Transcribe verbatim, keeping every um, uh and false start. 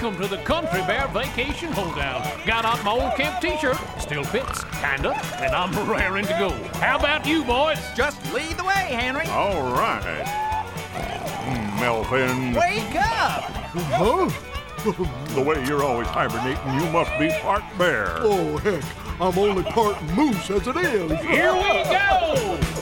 welcome to the Country Bear Vacation Hoedown. Got out my old camp t-shirt, still fits, kinda, and I'm raring to go. How about you, boys? Just lead the way, Henry. All right. Melvin. Wake up! Huh? The way you're always hibernating, you must be part bear. Oh, heck, I'm only part moose as it is. Here we go!